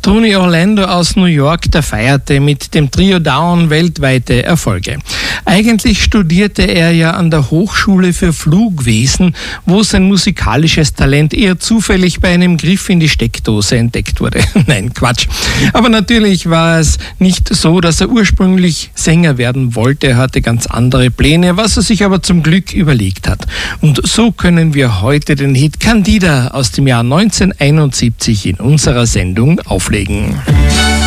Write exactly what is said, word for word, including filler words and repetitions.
Tony Orlando aus New York, der feierte mit dem Trio Down weltweite Erfolge. Eigentlich studierte er ja an der Hochschule für Flugwesen, wo sein musikalisches Talent eher zufällig bei einem Griff in die Steckdose entdeckt wurde. Nein, Quatsch. Aber natürlich war es nicht so, dass er ursprünglich Sänger werden wollte. Er hatte ganz andere Pläne, was er sich aber zum Glück überlegt hat. Und so können wir heute den Hit Candida aus dem Jahr neunzehnhunderteinundsiebzig in unserer Sendung auflegen.